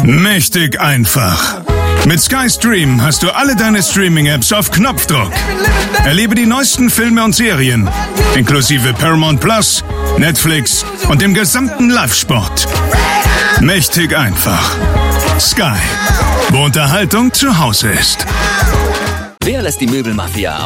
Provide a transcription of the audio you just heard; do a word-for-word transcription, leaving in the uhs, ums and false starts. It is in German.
Mächtig einfach. Mit Sky Stream hast du alle deine Streaming-Apps auf Knopfdruck. Erlebe die neuesten Filme und Serien, inklusive Paramount Plus, Netflix und dem gesamten Live-Sport. Mächtig einfach. Sky, wo Unterhaltung zu Hause ist. Wer lässt die Möbelmafia